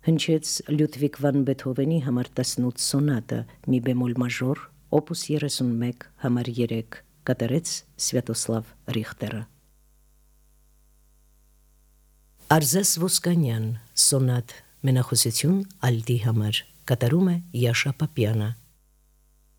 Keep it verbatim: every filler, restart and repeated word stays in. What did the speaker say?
Հնչեց Լյուդվիգ վան Բեթհովենի համար տասնութ սոնատը մի բեմոլ մաժոր, օպուս երեսունմեկ համար երեք, կատարեց Սվյատոսլավ Ռիխտերը։ Արզես Ոսկանյան, սոնատ մենախոսություն ալտի համար, կատարում է Յաշա Պապյանը։